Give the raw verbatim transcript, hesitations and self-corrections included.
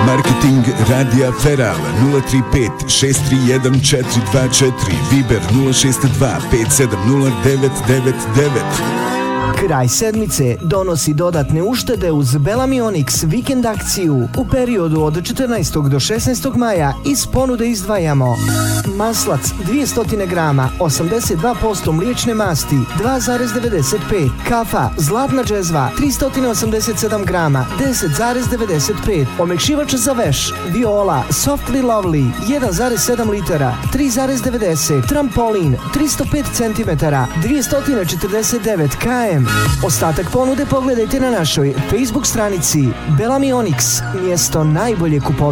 Marketing Radija Feral nula tri pet šest tri jedan četiri dva četiri, Viber nula šest dva pet sedam nula devet devet devet. Kraj sedmice donosi dodatne uštede uz Bellamy Onyx vikend akciju. U periodu od četrnaestog do šesnaestog maja iz ponude izdvajamo maslac dvjesto grama, osamdeset dva posto mliječne masti, dva zarez devedeset pet, kafa Zlatna džezva tristo osamdeset sedam grama, deset zarez devedeset pet, omekšivač za veš Viola Softly Lovely jedan zarez sedam litara, tri zarez devedeset, trampolin tristo pet centimetara, dvjesto četrdeset devet kilometara. Ostatak ponude pogledajte na našoj Facebook stranici Bellamy Onyx, mjesto najbolje kupovine.